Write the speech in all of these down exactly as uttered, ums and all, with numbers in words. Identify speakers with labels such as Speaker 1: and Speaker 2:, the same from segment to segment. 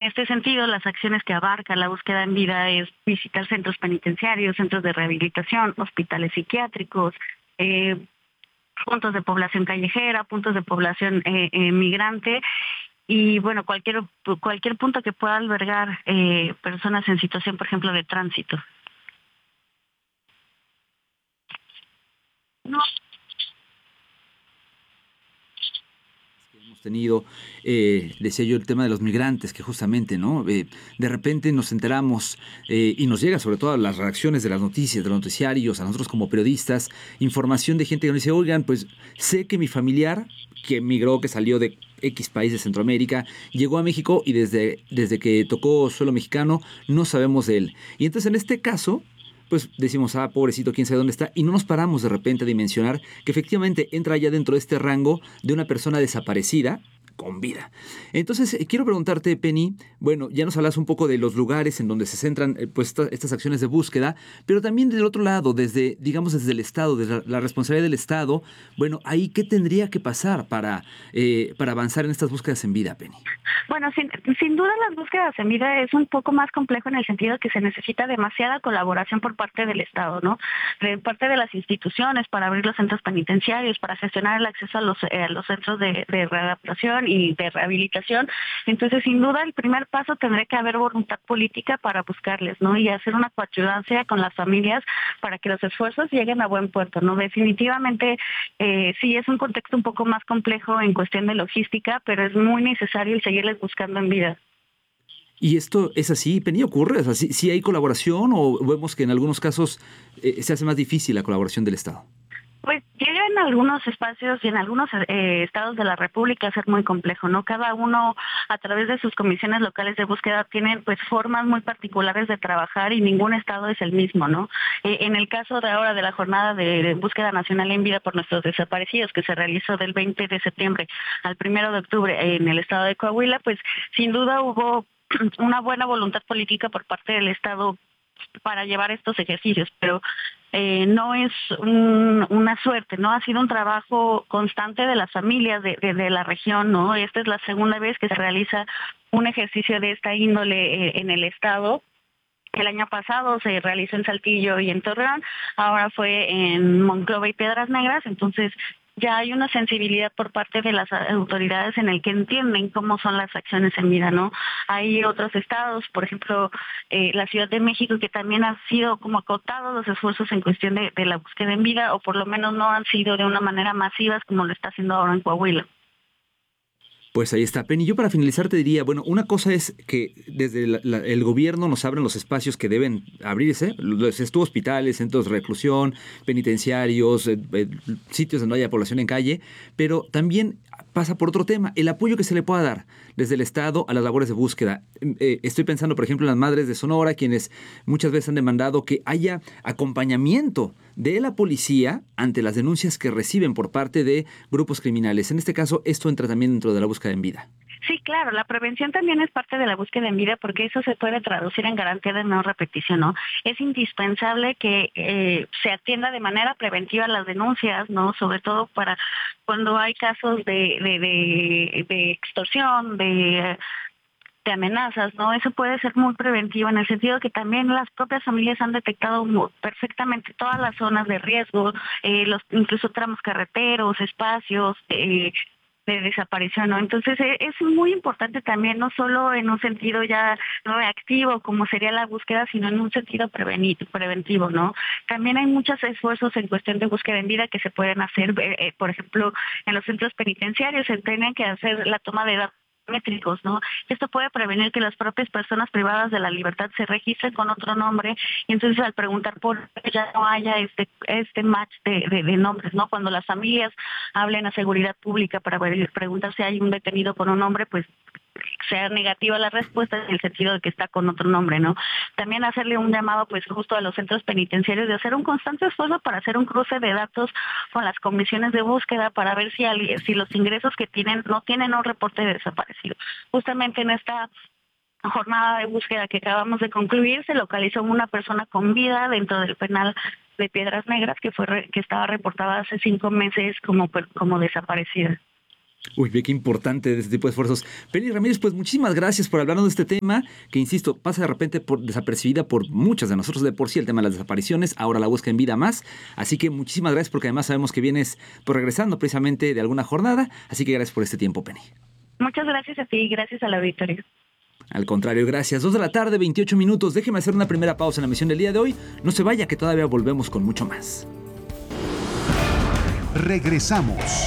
Speaker 1: este sentido, las acciones que abarca la búsqueda en vida es visitar centros penitenciarios, centros de rehabilitación, hospitales psiquiátricos, eh, puntos de población callejera, puntos de población eh, eh, migrante y bueno, cualquier cualquier punto que pueda albergar eh, personas en situación, por ejemplo, de tránsito. No.
Speaker 2: Hemos tenido, eh, decía yo, el tema de los migrantes, que justamente, ¿no? Eh, de repente nos enteramos eh, y nos llega sobre todo a las reacciones de las noticias, de los noticiarios, a nosotros como periodistas, información de gente que nos dice, oigan, pues sé que mi familiar que emigró, que salió de X país de Centroamérica, llegó a México y desde, desde que tocó suelo mexicano no sabemos de él. Y entonces en este caso, pues decimos, ah, pobrecito, quién sabe dónde está, y no nos paramos de repente a dimensionar que efectivamente entra ya dentro de este rango de una persona desaparecida con vida. Entonces, eh, quiero preguntarte, Penny, bueno, ya nos hablas un poco de los lugares en donde se centran eh, pues, esta, estas acciones de búsqueda, pero también del otro lado, desde, digamos, desde el Estado, desde la, la responsabilidad del Estado, bueno, ahí, ¿qué tendría que pasar para, eh, para avanzar en estas búsquedas en vida, Penny?
Speaker 1: Bueno, sin, sin duda las búsquedas en vida es un poco más complejo en el sentido que se necesita demasiada colaboración por parte del Estado, ¿no? De parte de las instituciones para abrir los centros penitenciarios, para gestionar el acceso a los, eh, a los centros de, de readaptación y de rehabilitación. Entonces, sin duda, el primer paso tendría que haber voluntad política para buscarles, ¿no? Y hacer una coayudancia con las familias para que los esfuerzos lleguen a buen puerto, ¿no? Definitivamente, eh, sí es un contexto un poco más complejo en cuestión de logística, pero es muy necesario el seguirles buscando en vida.
Speaker 2: ¿Y esto es así, Penny? ¿Ocurre? O sea, ¿sí, sí hay colaboración o vemos que en algunos casos eh, se hace más difícil la colaboración del Estado?
Speaker 1: Pues llega en algunos espacios y en algunos eh, estados de la República a ser muy complejo, ¿no? Cada uno a través de sus comisiones locales de búsqueda tienen pues formas muy particulares de trabajar y ningún estado es el mismo, ¿no? Eh, en el caso de ahora de la jornada de, de búsqueda nacional en vida por nuestros desaparecidos que se realizó del veinte de septiembre al primero de octubre en el estado de Coahuila, pues sin duda hubo una buena voluntad política por parte del estado para llevar estos ejercicios, pero eh, no es un, una suerte, ¿no? Ha sido un trabajo constante de las familias de, de, de la región, ¿no? Esta es la segunda vez que se realiza un ejercicio de esta índole eh, en el estado. El año pasado se realizó en Saltillo y en Torreón, ahora fue en Monclova y Piedras Negras, entonces ya hay una sensibilidad por parte de las autoridades en el que entienden cómo son las acciones en vida, ¿no? Hay otros estados, por ejemplo, eh, la Ciudad de México, que también han sido como acotados los esfuerzos en cuestión de, de la búsqueda en vida, o por lo menos no han sido de una manera masivas como lo está haciendo ahora en Coahuila.
Speaker 2: Pues ahí está, Penny. Yo para finalizar te diría, bueno, una cosa es que desde la, la, el gobierno nos abren los espacios que deben abrirse, los estuvo hospitales, centros de reclusión, penitenciarios, eh, eh, sitios donde haya población en calle, pero también pasa por otro tema, el apoyo que se le pueda dar desde el Estado a las labores de búsqueda. Eh, estoy pensando, por ejemplo, en las madres de Sonora, quienes muchas veces han demandado que haya acompañamiento de la policía ante las denuncias que reciben por parte de grupos criminales. En este caso, esto entra también dentro de la búsqueda en vida.
Speaker 1: Sí, claro, la prevención también es parte de la búsqueda en vida porque eso se puede traducir en garantía de no repetición, ¿no? Es indispensable que eh, se atienda de manera preventiva las denuncias, ¿no? Sobre todo para cuando hay casos de, de, de, de extorsión, de de amenazas, ¿no? Eso puede ser muy preventivo en el sentido que también las propias familias han detectado perfectamente todas las zonas de riesgo, eh, los incluso tramos carreteros, espacios, eh, de desaparición, ¿no? Entonces es muy importante también, no solo en un sentido ya reactivo como sería la búsqueda, sino en un sentido preventivo, ¿no? También hay muchos esfuerzos en cuestión de búsqueda en vida que se pueden hacer, eh, por ejemplo, en los centros penitenciarios se tienen que hacer la toma de datos métricos, ¿no? Esto puede prevenir que las propias personas privadas de la libertad se registren con otro nombre y entonces al preguntar por ya no haya este este match de, de, de nombres, ¿no? Cuando las familias hablen a seguridad pública para preguntar si hay un detenido con un nombre, pues sea negativa la respuesta en el sentido de que está con otro nombre, ¿no? También hacerle un llamado pues justo a los centros penitenciarios de hacer un constante esfuerzo para hacer un cruce de datos con las comisiones de búsqueda para ver si, si los ingresos que tienen no tienen un reporte de desaparecido. Justamente en esta jornada de búsqueda que acabamos de concluir se localizó una persona con vida dentro del penal de Piedras Negras que fue que estaba reportada hace cinco meses como como desaparecida.
Speaker 2: Uy, ve qué importante de este tipo de esfuerzos. Penny Ramírez, pues muchísimas gracias por hablarnos de este tema, que insisto, pasa de repente por desapercibida por muchas de nosotros de por sí, el tema de las desapariciones, ahora la búsqueda en vida más. Así que muchísimas gracias, porque además sabemos que vienes pues, regresando precisamente de alguna jornada. Así que gracias por este tiempo, Penny.
Speaker 1: Muchas gracias a ti y gracias al auditorio.
Speaker 2: Al contrario, gracias. Dos de la tarde, veintiocho minutos. Déjeme hacer una primera pausa en la emisión del día de hoy. No se vaya, que todavía volvemos con mucho más.
Speaker 3: Regresamos.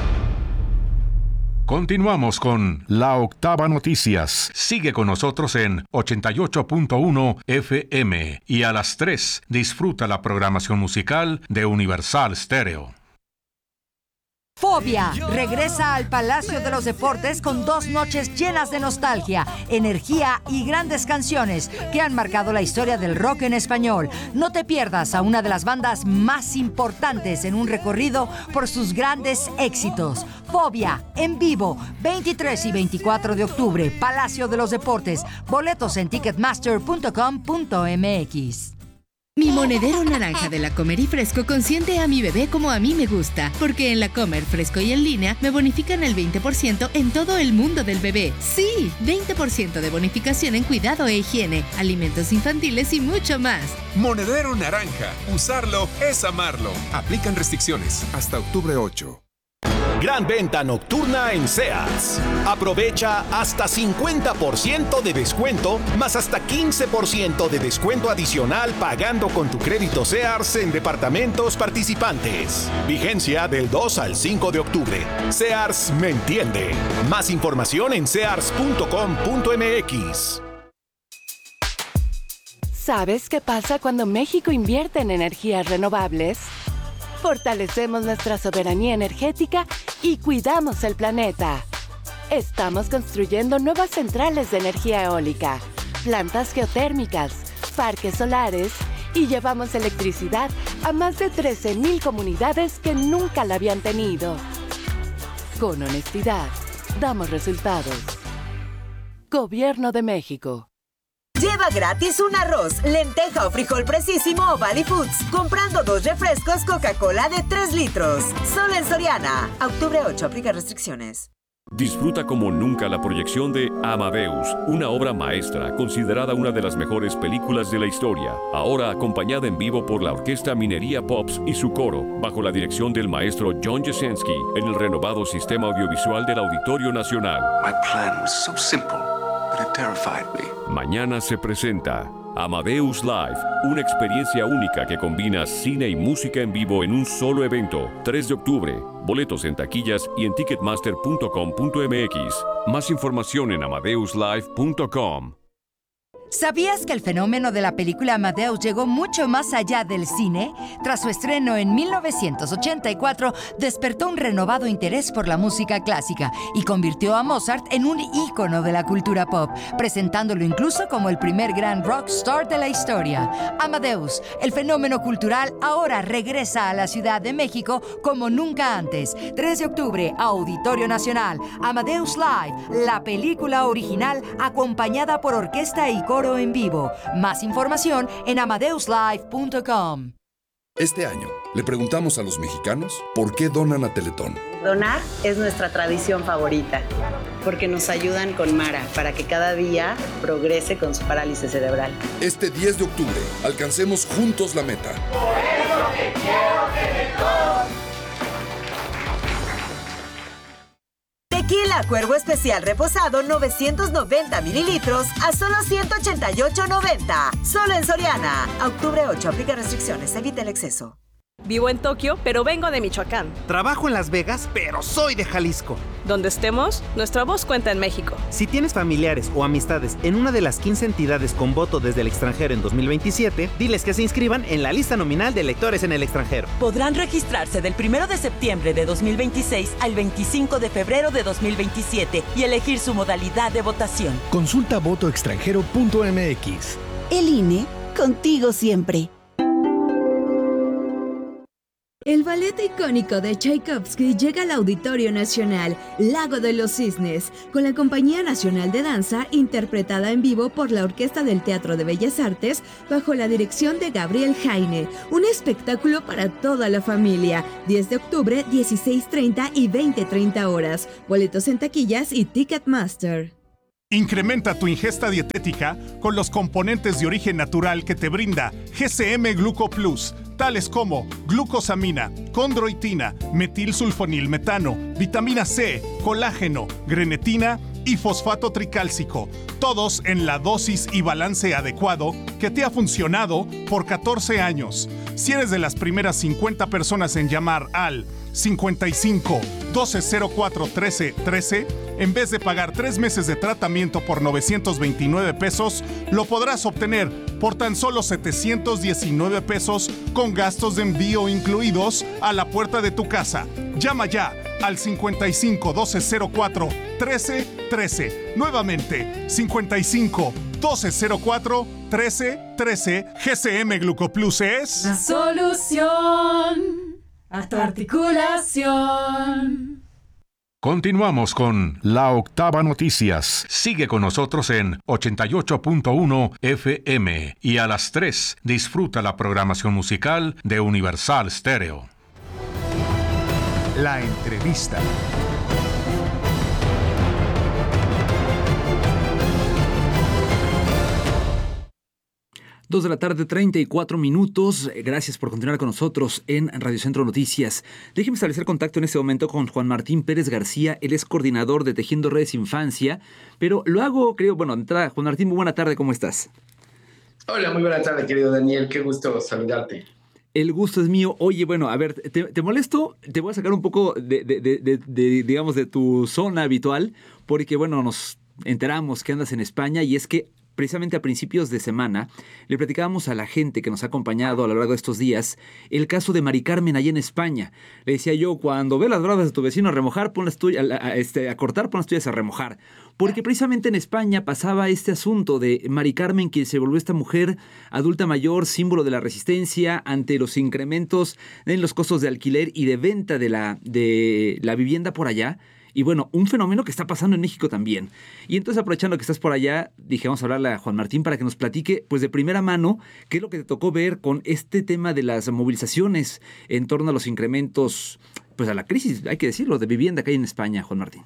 Speaker 4: Continuamos con La Octava Noticias. Sigue con nosotros en ochenta y ocho punto uno F M y a las tres disfruta la programación musical de Universal Stereo.
Speaker 5: Fobia regresa al Palacio de los Deportes con dos noches llenas de nostalgia, energía y grandes canciones que han marcado la historia del rock en español. No te pierdas a una de las bandas más importantes en un recorrido por sus grandes éxitos. Fobia en vivo, veintitrés y veinticuatro de octubre, Palacio de los Deportes. Boletos en ticketmaster punto com punto m x.
Speaker 6: Mi monedero naranja de la Comer y Fresco consiente a mi bebé como a mí me gusta, porque en la Comer Fresco y en línea me bonifican el veinte por ciento en todo el mundo del bebé. Sí, veinte por ciento de bonificación en cuidado e higiene, alimentos infantiles y mucho más.
Speaker 7: Monedero naranja. Usarlo es amarlo. Aplican restricciones hasta octubre ocho.
Speaker 8: Gran venta nocturna en Sears. Aprovecha hasta cincuenta por ciento de descuento, más hasta quince por ciento de descuento adicional pagando con tu crédito Sears en departamentos participantes. Vigencia del dos al cinco de octubre. Sears me entiende. Más información en sears punto com punto m x.
Speaker 9: ¿Sabes qué pasa cuando México invierte en energías renovables? Fortalecemos nuestra soberanía energética y cuidamos el planeta. Estamos construyendo nuevas centrales de energía eólica, plantas geotérmicas, parques solares y llevamos electricidad a más de trece mil comunidades que nunca la habían tenido. Con honestidad, damos resultados. Gobierno de México.
Speaker 10: Lleva gratis un arroz, lenteja o frijol precisísimo o Valley Foods, comprando dos refrescos Coca-Cola de tres litros. Solo en Soriana. Octubre ocho, aplica restricciones.
Speaker 11: Disfruta como nunca la proyección de Amadeus, una obra maestra considerada una de las mejores películas de la historia. Ahora acompañada en vivo por la Orquesta Minería Pops y su coro, bajo la dirección del maestro John Jasenski, en el renovado Sistema Audiovisual del Auditorio Nacional.
Speaker 12: My plan was so simple, but it terrified me.
Speaker 11: Mañana se presenta Amadeus Live, una experiencia única que combina cine y música en vivo en un solo evento. tres de octubre. Boletos en taquillas y en ticketmaster punto com punto m x. Más información en amadeus live punto com.
Speaker 5: ¿Sabías que el fenómeno de la película Amadeus llegó mucho más allá del cine? Tras su estreno en mil novecientos ochenta y cuatro, despertó un renovado interés por la música clásica y convirtió a Mozart en un ícono de la cultura pop, presentándolo incluso como el primer gran rockstar de la historia. Amadeus, el fenómeno cultural, ahora regresa a la Ciudad de México como nunca antes. tres de octubre, Auditorio Nacional. Amadeus Live, la película original acompañada por orquesta y coro en vivo. Más información en amadeus live punto com.
Speaker 13: Este año le preguntamos a los mexicanos por qué donan a Teletón.
Speaker 14: Donar es nuestra tradición favorita, porque nos ayudan con Mara para que cada día progrese con su parálisis cerebral.
Speaker 13: Este diez de octubre, alcancemos juntos la meta.
Speaker 15: Por eso te quiero, Teletón.
Speaker 10: Tequila Cuervo Especial Reposado novecientos noventa mililitros a solo ciento ochenta y ocho noventa. Solo en Soriana. Octubre ocho, aplica restricciones, evita el exceso.
Speaker 16: Vivo en Tokio, pero vengo de Michoacán.
Speaker 17: Trabajo en Las Vegas, pero soy de Jalisco.
Speaker 16: Donde estemos, nuestra voz cuenta en México.
Speaker 17: Si tienes familiares o amistades en una de las quince entidades con voto desde el extranjero en dos mil veintisiete, diles que se inscriban en la lista nominal de electores en el extranjero.
Speaker 18: Podrán registrarse del primero de septiembre de dos mil veintiséis al veinticinco de febrero de dos mil veintisiete y elegir su modalidad de votación.
Speaker 19: Consulta voto extranjero punto m x.
Speaker 20: El I N E, contigo siempre.
Speaker 3: El ballet icónico de Tchaikovsky llega al Auditorio Nacional Lago de los Cisnes, con la Compañía Nacional de Danza interpretada en vivo por la Orquesta del Teatro de Bellas Artes bajo la dirección de Gabriel Jaine. Un espectáculo para toda la familia. diez de octubre, dieciséis treinta y veinte treinta horas. Boletos en taquillas y Ticketmaster.
Speaker 20: Incrementa tu ingesta dietética con los componentes de origen natural que te brinda G C M Gluco Plus, tales como glucosamina, condroitina, metilsulfonilmetano, vitamina C, colágeno, grenetina y fosfato tricálcico, todos en la dosis y balance adecuado que te ha funcionado por catorce años. Si eres de las primeras cincuenta personas en llamar al cincuenta y cinco, doce cero cuatro, trece trece, en vez de pagar tres meses de tratamiento por novecientos veintinueve pesos, lo podrás obtener por tan solo setecientos diecinueve pesos con gastos de envío incluidos a la puerta de tu casa. Llama ya al cincuenta y cinco, doce cero cuatro, trece trece. Nuevamente, cincuenta y cinco, doce cero cuatro, trece trece. G C M Glucoplus es
Speaker 21: la solución a tu articulación.
Speaker 4: Continuamos con La Octava Noticias. Sigue con nosotros en ochenta y ocho punto uno F M y a las tres disfruta la programación musical de Universal Stereo.
Speaker 19: La entrevista.
Speaker 2: Dos de la tarde, treinta y cuatro minutos. Gracias por continuar con nosotros en Radio Centro Noticias. Déjeme establecer contacto en este momento con Juan Martín Pérez García. Él es coordinador de Tejiendo Redes Infancia, pero lo hago, creo, bueno, entrada. Juan Martín, muy buena tarde, ¿cómo estás?
Speaker 22: Hola, muy buena tarde, querido Daniel. Qué gusto saludarte.
Speaker 2: El gusto es mío. Oye, bueno, a ver, ¿te, te molesto? Te voy a sacar un poco de, de, de, de, de, digamos, de tu zona habitual, porque, bueno, nos enteramos que andas en España y es que precisamente a principios de semana le platicábamos a la gente que nos ha acompañado a lo largo de estos días el caso de Mari Carmen allá en España. Le decía yo, cuando ve las bravas de tu vecino a remojar, pon las tuyas, a, a, este, a cortar, pon las tuyas a remojar. Porque precisamente en España pasaba este asunto de Mari Carmen, quien se volvió esta mujer adulta mayor, símbolo de la resistencia ante los incrementos en los costos de alquiler y de venta de la, de la vivienda por allá. Y bueno, un fenómeno que está pasando en México también. Y entonces, aprovechando que estás por allá, dije, vamos a hablarle a Juan Martín para que nos platique, pues de primera mano, qué es lo que te tocó ver con este tema de las movilizaciones en torno a los incrementos, pues a la crisis, hay que decirlo, de vivienda que hay en España, Juan Martín.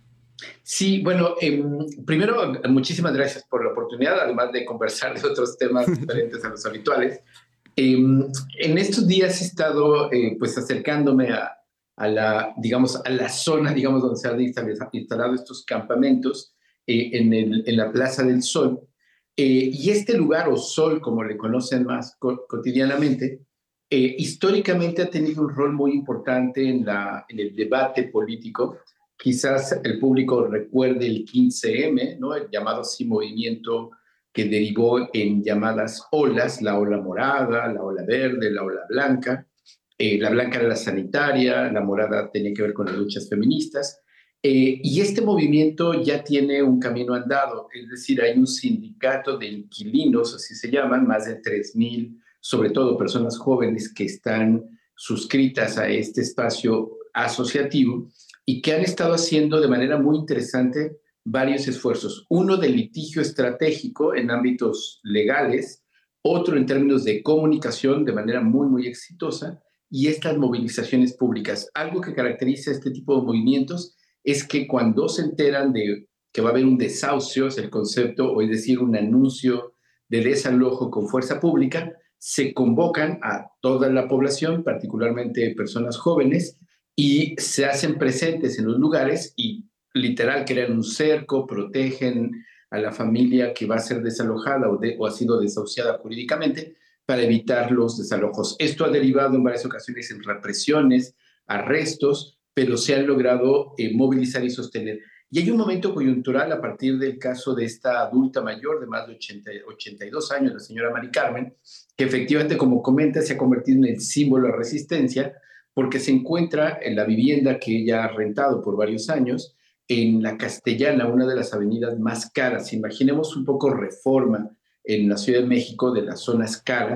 Speaker 22: Sí, bueno, eh, primero, muchísimas gracias por la oportunidad, además de conversar de otros temas diferentes a los habituales. Eh, en estos días he estado, eh, pues, acercándome a a la, digamos, a la zona, digamos, donde se han instalado estos campamentos eh, en, el, en la Plaza del Sol. Eh, y este lugar, o Sol, como le conocen más co- cotidianamente, eh, históricamente ha tenido un rol muy importante en, la, en el debate político. Quizás el público recuerde el quince eme, ¿no? El llamado así movimiento que derivó en llamadas olas, la ola morada, la ola verde, la ola blanca. Eh, la blanca era la sanitaria, la morada tenía que ver con las luchas feministas, eh, y este movimiento ya tiene un camino andado, es decir, hay un sindicato de inquilinos, así se llaman, más de tres mil, sobre todo personas jóvenes que están suscritas a este espacio asociativo y que han estado haciendo de manera muy interesante varios esfuerzos. Uno de litigio estratégico en ámbitos legales, otro en términos de comunicación de manera muy, muy exitosa, y estas movilizaciones públicas. Algo que caracteriza este tipo de movimientos es que cuando se enteran de que va a haber un desahucio, es el concepto, o es decir, un anuncio de desalojo con fuerza pública, se convocan a toda la población, particularmente personas jóvenes, y se hacen presentes en los lugares y literal crean un cerco, protegen a la familia que va a ser desalojada o, de, o ha sido desahuciada jurídicamente, para evitar los desalojos. Esto ha derivado en varias ocasiones en represiones, arrestos, pero se han logrado eh, movilizar y sostener. Y hay un momento coyuntural a partir del caso de esta adulta mayor de más de ochenta, ochenta y dos años, la señora Mari Carmen, que efectivamente, como comenta, se ha convertido en el símbolo de resistencia porque se encuentra en la vivienda que ella ha rentado por varios años en la Castellana, una de las avenidas más caras. Imaginemos un poco Reforma, en la Ciudad de México, de las zonas caras,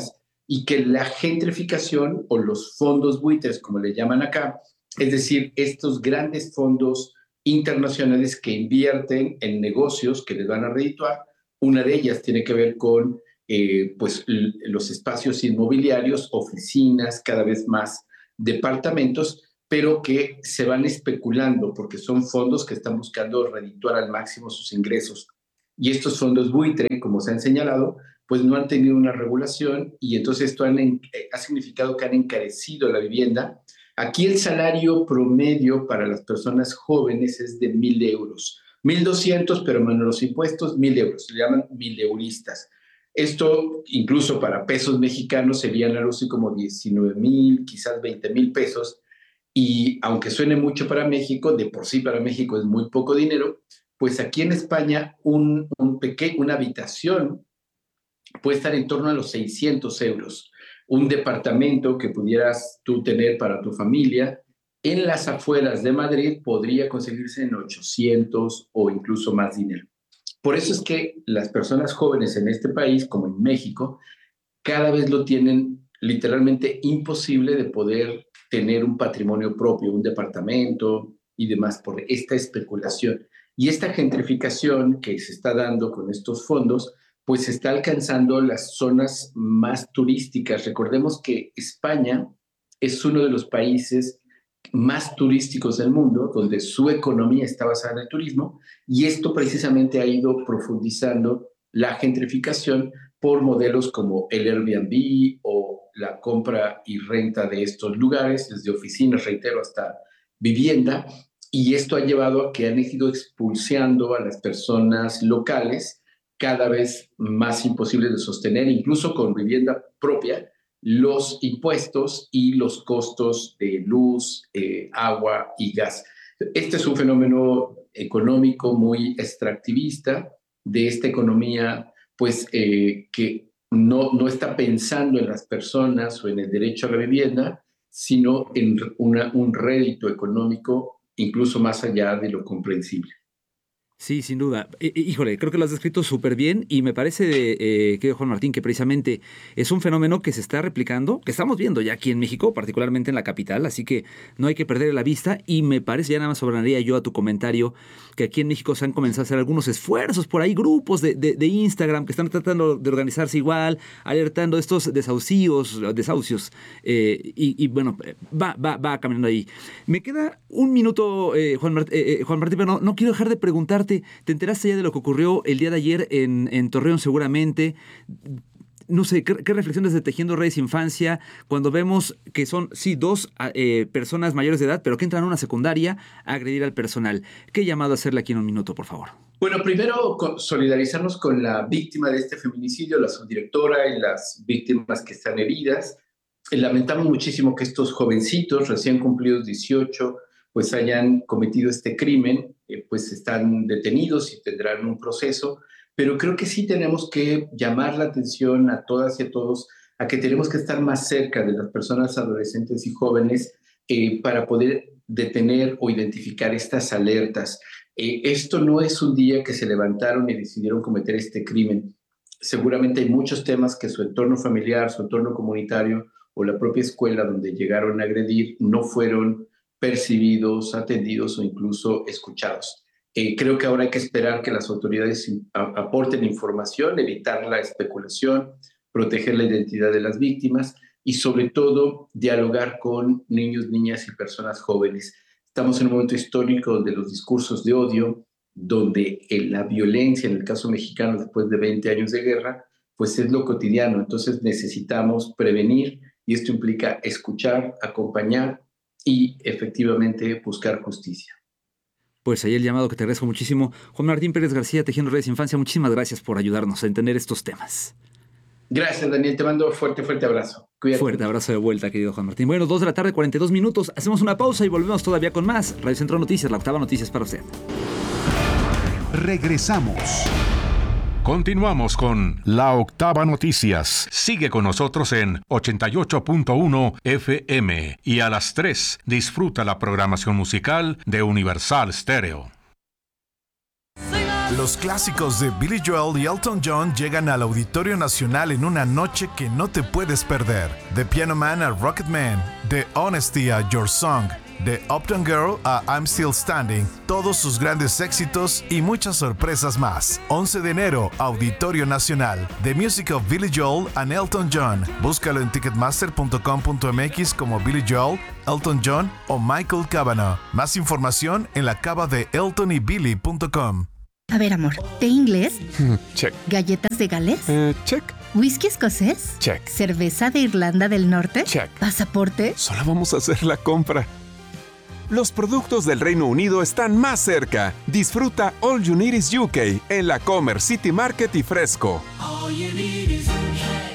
Speaker 22: y que la gentrificación o los fondos buitres, como le llaman acá, es decir, estos grandes fondos internacionales que invierten en negocios que les van a redituar, una de ellas tiene que ver con eh, pues, l- los espacios inmobiliarios, oficinas, cada vez más departamentos, pero que se van especulando porque son fondos que están buscando redituar al máximo sus ingresos. Y estos fondos buitre, como se han señalado, pues no han tenido una regulación y entonces esto han, eh, ha significado que han encarecido la vivienda. Aquí el salario promedio para las personas jóvenes es de mil euros. mil doscientos, pero menos los impuestos, mil euros. Se llaman mileuristas. Esto, incluso para pesos mexicanos, serían algo así como diecinueve mil, quizás veinte mil pesos. Y aunque suene mucho para México, de por sí para México es muy poco dinero, pues aquí en España un, un peque- una habitación puede estar en torno a los seiscientos euros. Un departamento que pudieras tú tener para tu familia en las afueras de Madrid podría conseguirse en ochocientos o incluso más dinero. Por eso es que las personas jóvenes en este país, como en México, cada vez lo tienen literalmente imposible de poder tener un patrimonio propio, un departamento y demás por esta especulación. Y esta gentrificación que se está dando con estos fondos, pues está alcanzando las zonas más turísticas. Recordemos que España es uno de los países más turísticos del mundo, donde su economía está basada en el turismo, y esto precisamente ha ido profundizando la gentrificación por modelos como el Airbnb o la compra y renta de estos lugares, desde oficinas, reitero, hasta vivienda, y esto ha llevado a que han ido expulsando a las personas locales, cada vez más imposibles de sostener, incluso con vivienda propia, los impuestos y los costos de luz, eh, agua y gas. Este es un fenómeno económico muy extractivista de esta economía, pues eh, que no, no está pensando en las personas o en el derecho a la vivienda, sino en una, un rédito económico incluso más allá de lo comprensible.
Speaker 2: Sí, sin duda. Eh, híjole, creo que lo has descrito súper bien y me parece, eh, que Juan Martín, que precisamente es un fenómeno que se está replicando, que estamos viendo ya aquí en México, particularmente en la capital, así que no hay que perder la vista y me parece, ya nada más sobraría yo a tu comentario, que aquí en México se han comenzado a hacer algunos esfuerzos por ahí, grupos de, de, de Instagram que están tratando de organizarse igual, alertando de estos desahucios, desahucios, eh, y, y bueno, va, va, va caminando ahí. Me queda un minuto, eh, Juan, Mart- eh, Juan Martín, pero no, no quiero dejar de preguntarte. ¿Te enteraste ya de lo que ocurrió el día de ayer en, en Torreón seguramente? No sé, ¿qué, qué reflexiones de Tejiendo Redes Infancia cuando vemos que son, sí, dos eh, personas mayores de edad, pero que entran a una secundaria a agredir al personal? ¿Qué llamado a hacerle aquí en un minuto, por favor?
Speaker 22: Bueno, primero solidarizarnos con la víctima de este feminicidio, la subdirectora y las víctimas que están heridas. Lamentamos muchísimo que estos jovencitos, recién cumplidos dieciocho, pues hayan cometido este crimen, eh, pues están detenidos y tendrán un proceso, pero creo que sí tenemos que llamar la atención a todas y a todos a que tenemos que estar más cerca de las personas adolescentes y jóvenes eh, para poder detener o identificar estas alertas. Eh, esto no es un día que se levantaron y decidieron cometer este crimen. Seguramente hay muchos temas que su entorno familiar, su entorno comunitario o la propia escuela donde llegaron a agredir no fueron percibidos, atendidos o incluso escuchados. Eh, creo que ahora hay que esperar que las autoridades a- aporten información, evitar la especulación, proteger la identidad de las víctimas y sobre todo dialogar con niños, niñas y personas jóvenes. Estamos en un momento histórico donde los discursos de odio, donde eh, la violencia, en el caso mexicano después de veinte años de guerra, pues es lo cotidiano. Entonces necesitamos prevenir y esto implica escuchar, acompañar y efectivamente buscar justicia.
Speaker 2: Pues ahí el llamado que te agradezco muchísimo. Juan Martín Pérez García, Tejiendo Redes Infancia, muchísimas gracias por ayudarnos a entender estos temas.
Speaker 22: Gracias, Daniel. Te mando fuerte, fuerte abrazo. Cuídate.
Speaker 2: Fuerte abrazo de vuelta, querido Juan Martín. Bueno, dos de la tarde, cuarenta y dos minutos. Hacemos una pausa y volvemos todavía con más. Radio Centro Noticias, la octava noticias para usted.
Speaker 4: Regresamos. Continuamos con La Octava Noticias. Sigue con nosotros en ochenta y ocho punto uno F M y a las tres disfruta la programación musical de Universal Stereo.
Speaker 15: Sing
Speaker 1: Los clásicos de Billy Joel y Elton John llegan al Auditorio Nacional en una noche que no te puedes perder. De Piano Man a Rocket Man, de Honesty a Your Song, de Uptown Girl a I'm Still Standing, todos sus grandes éxitos y muchas sorpresas más. once de enero, Auditorio Nacional. The Music of Billy Joel and Elton John. Búscalo en ticketmaster punto com punto m x como Billy Joel, Elton John o Michael Cavanaugh. Más información en la cava de elton y billy punto com.
Speaker 6: A ver, amor, ¿té inglés?
Speaker 23: Check.
Speaker 6: ¿Galletas de Gales?
Speaker 23: Eh, check.
Speaker 6: ¿Whisky escocés?
Speaker 23: Check.
Speaker 6: ¿Cerveza de Irlanda del Norte?
Speaker 23: Check.
Speaker 6: ¿Pasaporte?
Speaker 23: Solo vamos a hacer la compra. Los productos del Reino Unido están más cerca. Disfruta All You Need Is U K en la Comer City Market y Fresco.
Speaker 8: All you need is U K.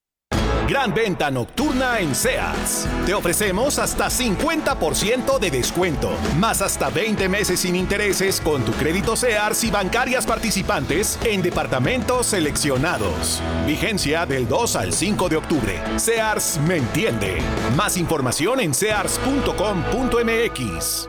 Speaker 8: Gran venta nocturna en Sears. Te ofrecemos hasta cincuenta por ciento de descuento, más hasta veinte meses sin intereses con tu crédito Sears y bancarias participantes en departamentos seleccionados. Vigencia del dos al cinco de octubre. Sears me entiende. Más información en sears punto com punto m x.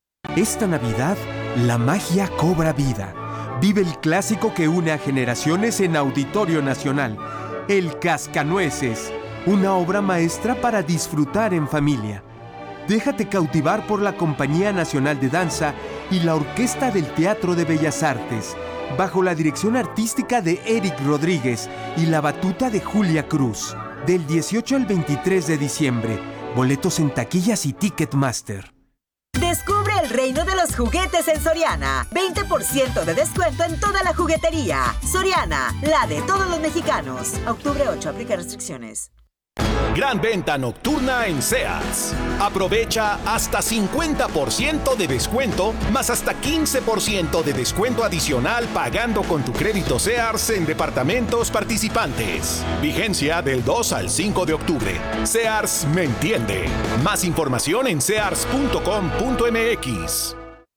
Speaker 24: Esta Navidad, la magia cobra vida. Vive el clásico que une a generaciones en Auditorio Nacional. El Cascanueces, una obra maestra para disfrutar en familia. Déjate cautivar por la Compañía Nacional de Danza y la Orquesta del Teatro de Bellas Artes, bajo la dirección artística de Eric Rodríguez y la batuta de Julia Cruz. Del dieciocho al veintitrés de diciembre, boletos en taquillas y Ticketmaster.
Speaker 10: Descubre el reino de los juguetes en Soriana. veinte por ciento de descuento en toda la juguetería. Soriana, la de todos los mexicanos. Octubre ocho, aplica restricciones.
Speaker 8: Gran venta nocturna en Sears. Aprovecha hasta cincuenta por ciento de descuento, más hasta quince por ciento de descuento adicional pagando con tu crédito Sears en departamentos participantes. Vigencia del dos al cinco de octubre. Sears me entiende. Más información en sears punto com punto m x.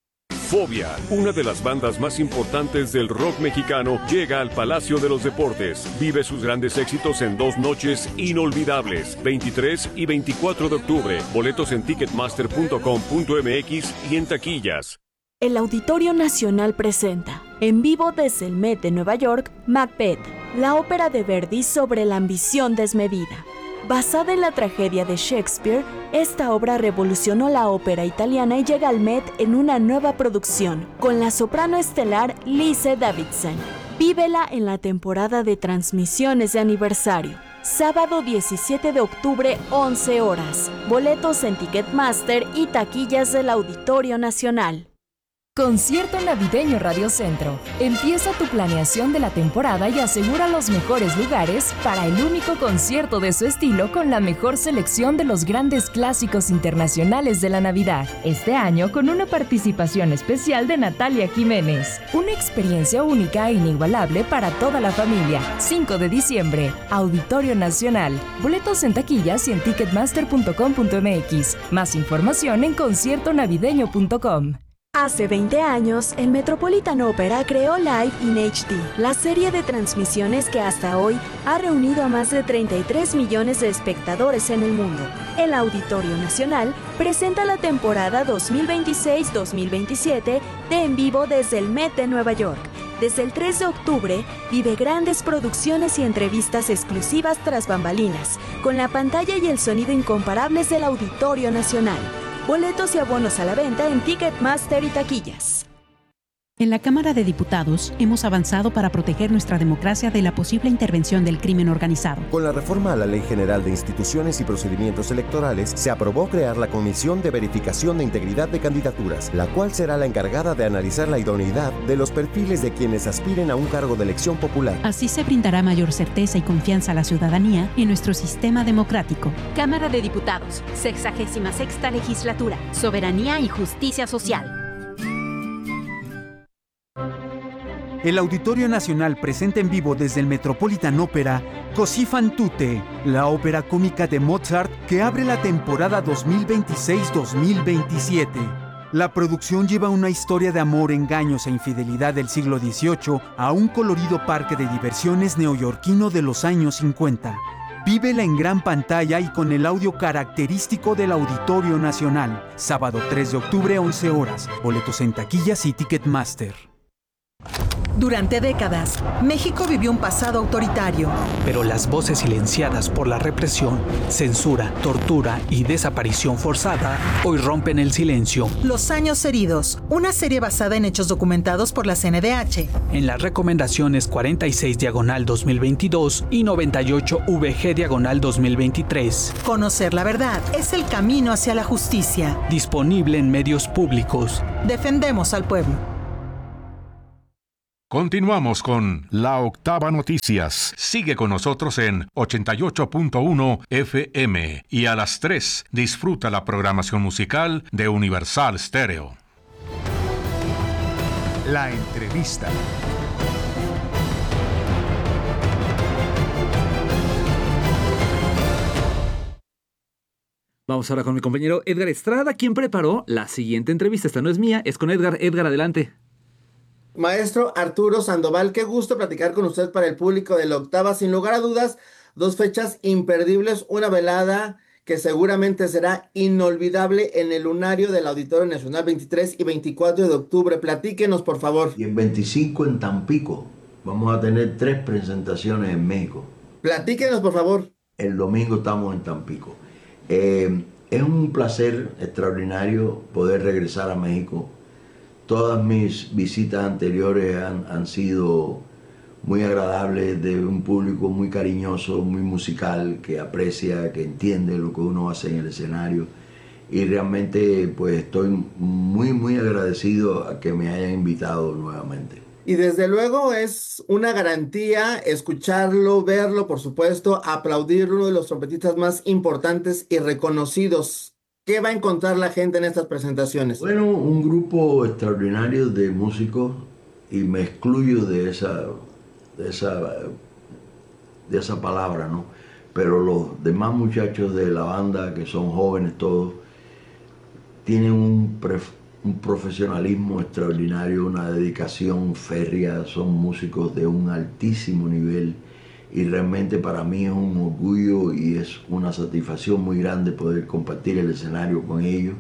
Speaker 11: Fobia, una de las bandas más importantes del rock mexicano, llega al Palacio de los Deportes. Vive sus grandes éxitos en dos noches inolvidables, veintitrés y veinticuatro de octubre. Boletos en ticketmaster punto com punto m x y en taquillas.
Speaker 25: El Auditorio Nacional presenta, en vivo desde el Met de Nueva York, Macbeth, la ópera de Verdi sobre la ambición desmedida. Basada en la tragedia de Shakespeare, esta obra revolucionó la ópera italiana y llega al Met en una nueva producción, con la soprano estelar Lise Davidson. Vívela en la temporada de transmisiones de aniversario. Sábado diecisiete de octubre, once horas. Boletos en Ticketmaster y taquillas del Auditorio Nacional.
Speaker 26: Concierto Navideño Radio Centro. Empieza tu planeación de la temporada y asegura los mejores lugares para el único concierto de su estilo con la mejor selección de los grandes clásicos internacionales de la Navidad. Este año con una participación especial de Natalia Jiménez. Una experiencia única e inigualable para toda la familia. cinco de diciembre, Auditorio Nacional. Boletos en taquillas y en ticketmaster punto com punto m x. Más información en concierto navideño punto com.
Speaker 25: Hace veinte años, el Metropolitan Opera creó Live in H D, la serie de transmisiones que hasta hoy ha reunido a más de treinta y tres millones de espectadores en el mundo. El Auditorio Nacional presenta la temporada dos mil veintiséis dos mil veintisiete de En Vivo desde el Met de Nueva York. Desde el tres de octubre, vive grandes producciones y entrevistas exclusivas tras bambalinas, con la pantalla y el sonido incomparables del Auditorio Nacional. Boletos y abonos a la venta en Ticketmaster y taquillas.
Speaker 27: En la Cámara de Diputados hemos avanzado para proteger nuestra democracia de la posible intervención del crimen organizado.
Speaker 28: Con la reforma a la Ley General de Instituciones y Procedimientos Electorales, se aprobó crear la Comisión de Verificación de Integridad de Candidaturas, la cual será la encargada de analizar la idoneidad de los perfiles de quienes aspiren a un cargo de elección popular.
Speaker 27: Así se brindará mayor certeza y confianza a la ciudadanía en nuestro sistema democrático.
Speaker 29: Cámara de Diputados, sexagésima sexta Legislatura, Soberanía y Justicia Social.
Speaker 24: El Auditorio Nacional presenta en vivo desde el Metropolitan Opera Così fan tutte, la ópera cómica de Mozart que abre la temporada dos mil veintiséis dos mil veintisiete. La producción lleva una historia de amor, engaños e infidelidad del siglo dieciocho a un colorido parque de diversiones neoyorquino de los años cincuenta. Vívela en gran pantalla y con el audio característico del Auditorio Nacional. Sábado tres de octubre, once horas. Boletos en taquillas y Ticketmaster.
Speaker 5: Durante décadas, México vivió un pasado autoritario.
Speaker 7: Pero las voces silenciadas por la represión, censura, tortura y desaparición forzada hoy rompen el silencio.
Speaker 5: Los años heridos, una serie basada en hechos documentados por la C N D H.
Speaker 7: En las recomendaciones cuarenta y seis diagonal dos mil veintidós y noventa y ocho V G diagonal dos mil veintitrés.
Speaker 5: Conocer la verdad es el camino hacia la justicia.
Speaker 7: Disponible en medios públicos.
Speaker 5: Defendemos al pueblo.
Speaker 4: Continuamos con La Octava Noticias. Sigue con nosotros en ochenta y ocho punto uno F M y a las tres disfruta la programación musical de Universal Stereo.
Speaker 1: La entrevista.
Speaker 2: Vamos ahora con mi compañero Edgar Estrada, quien preparó la siguiente entrevista. Esta no es mía, es con Edgar. Edgar, adelante.
Speaker 9: Maestro Arturo Sandoval, qué gusto platicar con usted para el público de La Octava. Sin lugar a dudas, dos fechas imperdibles, una velada que seguramente será inolvidable en el lunario del Auditorio Nacional veintitrés y veinticuatro de octubre. Platíquenos, por favor.
Speaker 12: Y el veinticinco en Tampico. Vamos a tener tres presentaciones en México.
Speaker 9: Platíquenos, por favor.
Speaker 12: El domingo estamos en Tampico. Eh, es un placer extraordinario poder regresar a México. Todas mis visitas anteriores han, han sido muy agradables, de un público muy cariñoso, muy musical, que aprecia, que entiende lo que uno hace en el escenario. Y realmente pues estoy muy, muy agradecido a que me hayan invitado nuevamente.
Speaker 9: Y desde luego es una garantía escucharlo, verlo, por supuesto, aplaudir uno de los trompetistas más importantes y reconocidos. ¿Qué va a encontrar la gente en estas presentaciones?
Speaker 12: Bueno, un grupo extraordinario de músicos, y me excluyo de esa, de esa, de esa palabra, ¿no? Pero los demás muchachos de la banda, que son jóvenes todos, tienen un, un profesionalismo extraordinario, una dedicación férrea, son músicos de un altísimo nivel. Y realmente para mí es un orgullo y es una satisfacción muy grande poder compartir el escenario con ellos.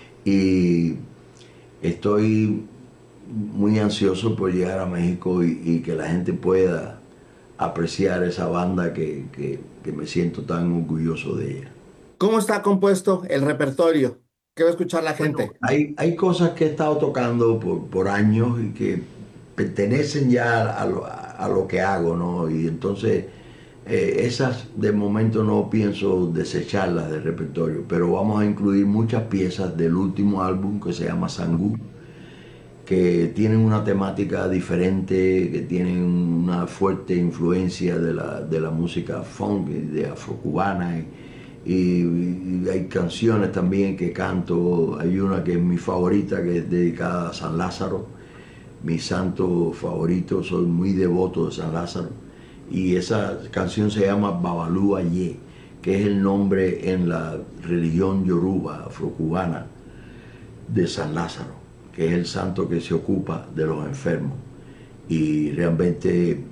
Speaker 12: Y estoy muy ansioso por llegar a México y, y que la gente pueda apreciar esa banda que, que, que me siento tan orgulloso de ella.
Speaker 9: ¿Cómo está compuesto el repertorio? ¿Qué va a escuchar la gente?
Speaker 12: Bueno, hay, hay cosas que he estado tocando por, por años y que pertenecen ya a lo, a lo que hago, ¿no? Y entonces eh, esas de momento no pienso desecharlas del repertorio, pero vamos a incluir muchas piezas del último álbum que se llama Sangú, que tienen una temática diferente, que tienen una fuerte influencia de la, de la música funk, de afrocubana, y, y, y hay canciones también que canto. Hay una que es mi favorita, que es dedicada a San Lázaro, mi santo favorito. Soy muy devoto de San Lázaro, y esa canción se llama Babalú Ayé, que es el nombre en la religión yoruba afrocubana de San Lázaro, que es el santo que se ocupa de los enfermos. Y realmente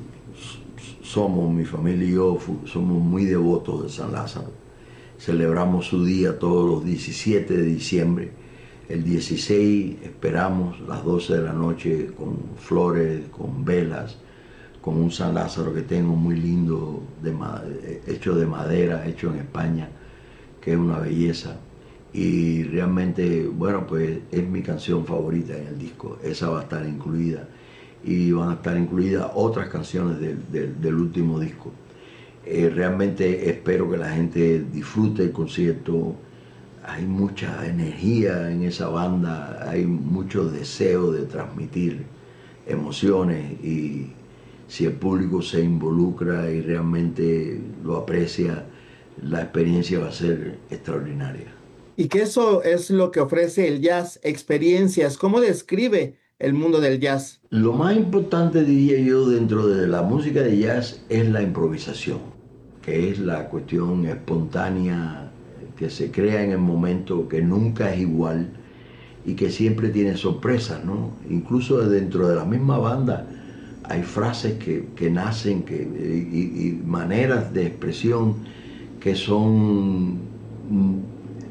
Speaker 12: somos, mi familia y yo, somos muy devotos de San Lázaro. Celebramos su día todos los diecisiete de diciembre. El dieciséis esperamos las doce de la noche con flores, con velas, con un San Lázaro que tengo muy lindo, de, hecho de madera, hecho en España, que es una belleza. Y realmente, bueno, pues es mi canción favorita en el disco. Esa va a estar incluida. Y van a estar incluidas otras canciones del, del, del último disco. Eh, realmente espero que la gente disfrute el concierto. Hay mucha energía en esa banda, hay mucho deseo de transmitir emociones, y si el público se involucra y realmente lo aprecia, la experiencia va a ser extraordinaria.
Speaker 9: Y que eso es lo que ofrece el jazz, experiencias. ¿Cómo describe el mundo del jazz?
Speaker 12: Lo más importante, diría yo, dentro de la música de jazz es la improvisación, que es la cuestión espontánea, que se crea en el momento, que nunca es igual y que siempre tiene sorpresas, ¿no? Incluso dentro de la misma banda hay frases que, que nacen que, y, y maneras de expresión que son,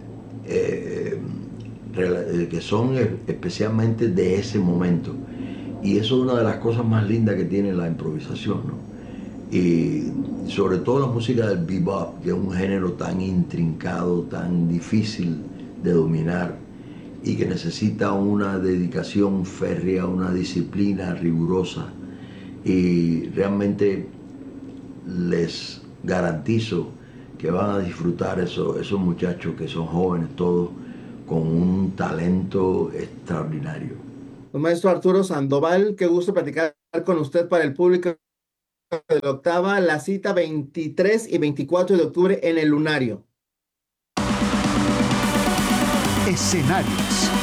Speaker 12: eh, que son especialmente de ese momento. y eso es una de las cosas más lindas que tiene la improvisación, ¿no? Y sobre todo la música del bebop, que es un género tan intrincado, tan difícil de dominar y que necesita una dedicación férrea, una disciplina rigurosa, y realmente les garantizo que van a disfrutar eso, esos muchachos que son jóvenes todos con un talento extraordinario.
Speaker 9: Maestro Arturo Sandoval, qué gusto platicar con usted para el público de la octava, la cita veintitrés y veinticuatro de octubre en el Lunario.
Speaker 3: Escenarios.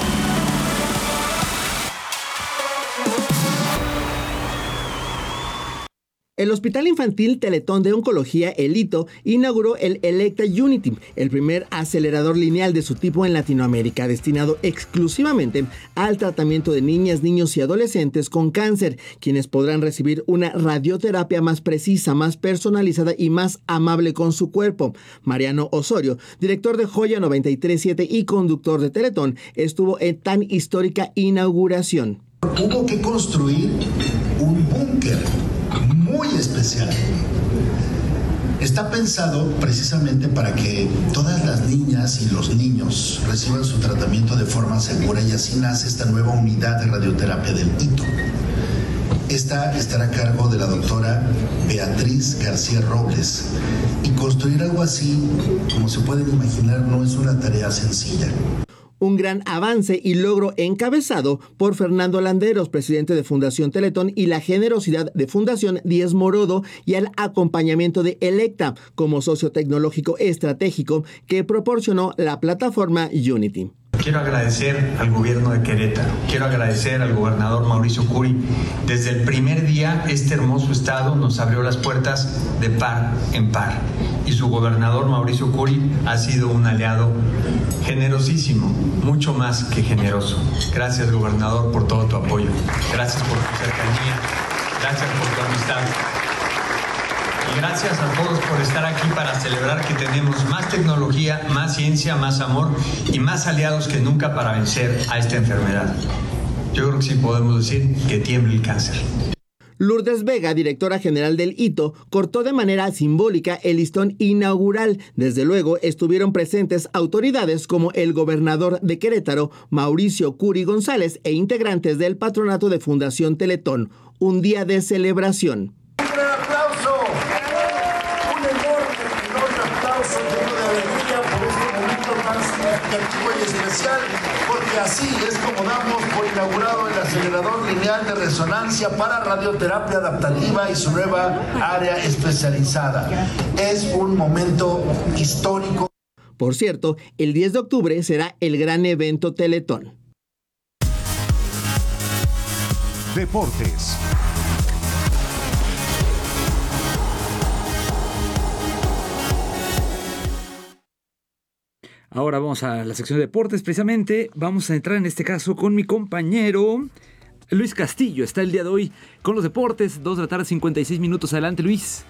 Speaker 9: El Hospital Infantil Teletón de Oncología, el Hito, inauguró el Electa Unity, el primer acelerador lineal de su tipo en Latinoamérica, destinado exclusivamente al tratamiento de niñas, niños y adolescentes con cáncer, quienes podrán recibir una radioterapia más precisa, más personalizada y más amable con su cuerpo. Mariano Osorio, director de Joya noventa y tres punto siete y conductor de Teletón, estuvo en tan histórica inauguración.
Speaker 13: Hubo que construir un búnker muy especial. Está pensado precisamente para que todas las niñas y los niños reciban su tratamiento de forma segura, y así nace esta nueva unidad de radioterapia del Hito. Esta estará a cargo de la doctora Beatriz García Robles, y construir algo así, como se pueden imaginar, no es una tarea sencilla.
Speaker 9: Un gran avance y logro encabezado por Fernando Landeros, presidente de Fundación Teletón, y la generosidad de Fundación Díez Morodo y el acompañamiento de Electa como socio tecnológico estratégico que proporcionó la plataforma Unity.
Speaker 14: Quiero agradecer al gobierno de Querétaro, quiero agradecer al gobernador Mauricio Curi. Desde el primer día, este hermoso estado nos abrió las puertas de par en par. Y su gobernador Mauricio Curi ha sido un aliado generosísimo, mucho más que generoso. Gracias, gobernador, por todo tu apoyo. Gracias por tu cercanía. Gracias por tu amistad. Y gracias a todos por estar aquí para celebrar que tenemos más tecnología, más ciencia, más amor y más aliados que nunca para vencer a esta enfermedad. Yo creo que sí podemos decir que tiemble el cáncer.
Speaker 9: Lourdes Vega, directora general del Hito, cortó de manera simbólica el listón inaugural. Desde luego estuvieron presentes autoridades como el gobernador de Querétaro, Mauricio Curi González, e integrantes del patronato de Fundación Teletón. Un día de celebración.
Speaker 13: Un gran aplauso, un enorme, enorme aplauso lleno de alegría por este momento tan significativo y especial, porque así es como damos por inaugurado el acelerador lineal de resonancia para radioterapia adaptativa y su nueva área especializada. Es un momento histórico.
Speaker 9: Por cierto, el diez de octubre será el gran evento Teletón.
Speaker 3: Deportes.
Speaker 2: Ahora vamos a la sección de deportes. Precisamente vamos a entrar en este caso con mi compañero Luis Castillo. Está el día de hoy con los deportes, dos de la tarde, cincuenta y seis minutos. Adelante, Luis.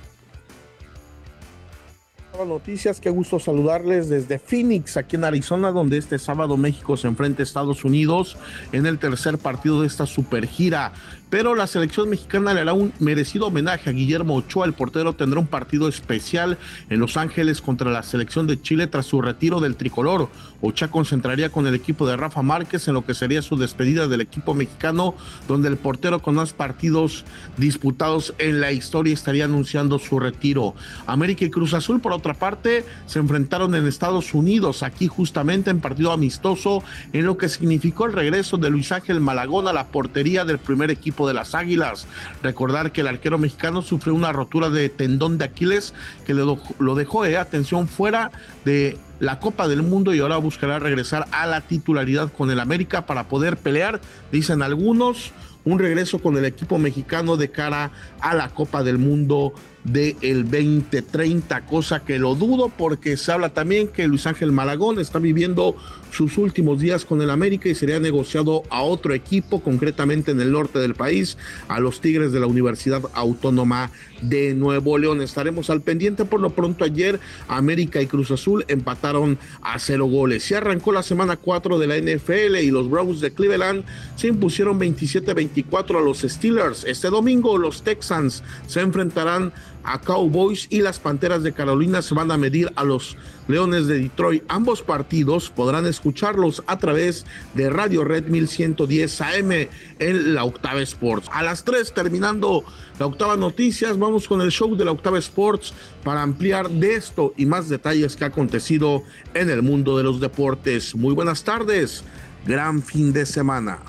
Speaker 16: Noticias, qué gusto saludarles desde Phoenix, aquí en Arizona, donde este sábado México se enfrenta a Estados Unidos en el tercer partido de esta super gira. Pero la selección mexicana le hará un merecido homenaje a Guillermo Ochoa. El portero tendrá un partido especial en Los Ángeles contra la selección de Chile tras su retiro del tricolor. Ochoa concentraría con el equipo de Rafa Márquez en lo que sería su despedida del equipo mexicano, donde el portero con más partidos disputados en la historia estaría anunciando su retiro. América y Cruz Azul, por otra parte, se enfrentaron en Estados Unidos, aquí justamente en partido amistoso, en lo que significó el regreso de Luis Ángel Malagón a la portería del primer equipo de las Águilas. Recordar que el arquero mexicano sufrió una rotura de tendón de Aquiles que lo, lo dejó, eh, atención, fuera de la Copa del Mundo, y ahora buscará regresar a la titularidad con el América para poder pelear, dicen algunos, un regreso con el equipo mexicano de cara a la Copa del Mundo del veinte treinta, cosa que lo dudo porque se habla también que Luis Ángel Malagón está viviendo sus últimos días con el América y sería negociado a otro equipo, concretamente en el norte del país, a los Tigres de la Universidad Autónoma de Nuevo León. Estaremos al pendiente. Por lo pronto, ayer América y Cruz Azul empataron a cero goles. Se arrancó la semana cuatro de la N F L y los Browns de Cleveland se impusieron veintisiete veinticuatro a los Steelers. Este domingo los Texans se enfrentarán a Cowboys y las Panteras de Carolina se van a medir a los Leones de Detroit. Ambos partidos podrán escucharlos a través de Radio Red mil ciento diez A M en la Octava Sports. A las tres, terminando la Octava Noticias, vamos con el show de la Octava Sports para ampliar de esto y más detalles que ha acontecido en el mundo de los deportes. Muy buenas tardes, gran fin de semana.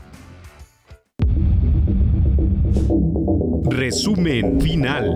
Speaker 3: Resumen final.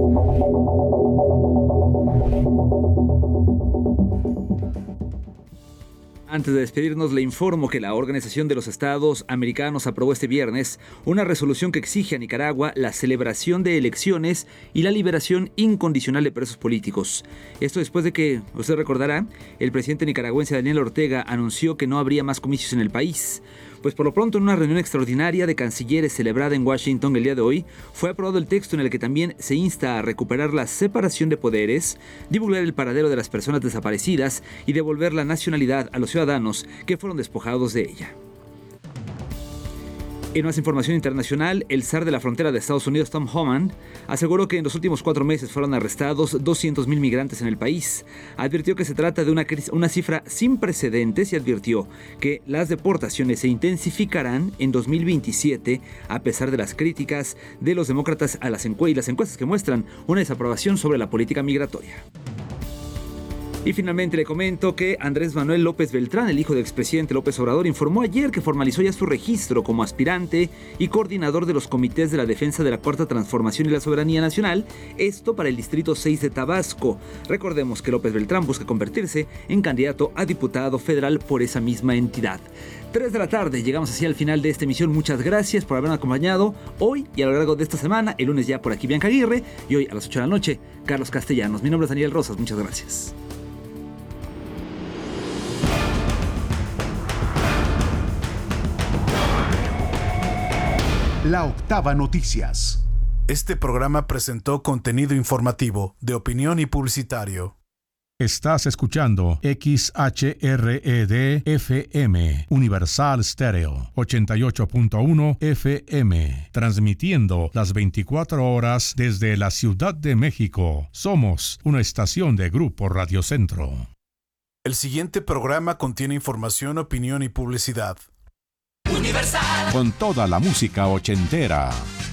Speaker 2: Antes de despedirnos, le informo que la Organización de los Estados Americanos aprobó este viernes una resolución que exige a Nicaragua la celebración de elecciones y la liberación incondicional de presos políticos. Esto después de que, usted recordará, el presidente nicaragüense Daniel Ortega anunció que no habría más comicios en el país. Pues por lo pronto, en una reunión extraordinaria de cancilleres celebrada en Washington el día de hoy, fue aprobado el texto en el que también se insta a recuperar la separación de poderes, divulgar el paradero de las personas desaparecidas y devolver la nacionalidad a los ciudadanos que fueron despojados de ella. En más información internacional, el zar de la frontera de Estados Unidos, Tom Homan, aseguró que en los últimos cuatro meses fueron arrestados doscientos mil migrantes en el país. Advirtió que se trata de una, una cifra sin precedentes y advirtió que las deportaciones se intensificarán en dos mil veintisiete a pesar de las críticas de los demócratas a las encuestas y las encuestas que muestran una desaprobación sobre la política migratoria. Y finalmente le comento que Andrés Manuel López Beltrán, el hijo del expresidente López Obrador, informó ayer que formalizó ya su registro como aspirante y coordinador de los comités de la defensa de la Cuarta Transformación y la Soberanía Nacional, esto para el Distrito seis de Tabasco. Recordemos que López Beltrán busca convertirse en candidato a diputado federal por esa misma entidad. tres de la tarde, llegamos así al final de esta emisión. Muchas gracias por habernos acompañado hoy y a lo largo de esta semana. El lunes ya por aquí Bianca Aguirre y hoy a las ocho de la noche Carlos Castellanos. Mi nombre es Daniel Rosas, muchas gracias.
Speaker 3: La Octava Noticias.
Speaker 1: Este programa presentó contenido informativo, de opinión y publicitario.
Speaker 4: Estás escuchando X H R E D F M, Universal Stereo, ochenta y ocho punto uno F M, transmitiendo las veinticuatro horas desde la Ciudad de México. Somos una estación de Grupo Radio Centro.
Speaker 1: El siguiente programa contiene información, opinión y publicidad.
Speaker 4: Universal. Con toda la música ochentera.